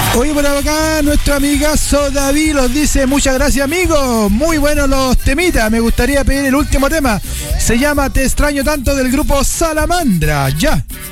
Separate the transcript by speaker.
Speaker 1: Oye, por acá nuestro amigazo David nos dice: muchas gracias, amigos, muy buenos los temitas, me gustaría pedir el último tema, se llama Te extraño tanto, del grupo Salamandra. Ya.